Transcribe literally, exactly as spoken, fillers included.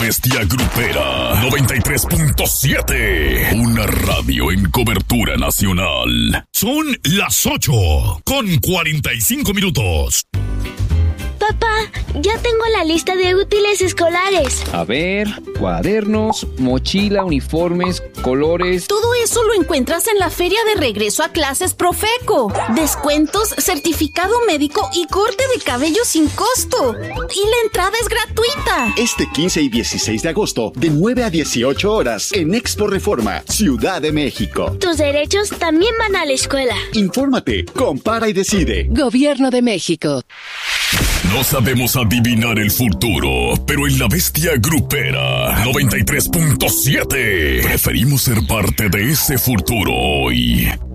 Bestia Grupera noventa y tres punto siete. Una radio en cobertura nacional. Son las ocho con cuarenta y cinco minutos. Papá, ya tengo la lista de útiles escolares. A ver, cuadernos, mochila, uniformes, colores. Todo eso lo encuentras en la feria de regreso a clases Profeco. Descuentos, certificado médico y corte de cabello sin costo. Y la entrada es gratuita. Este quince y dieciséis de agosto, de nueve a dieciocho horas, en Expo Reforma, Ciudad de México. Tus derechos también van a la escuela. Infórmate, compara y decide. Gobierno de México. No sabemos adivinar el futuro, pero en la Bestia Grupera noventa y tres punto siete preferimos ser parte de ese futuro hoy.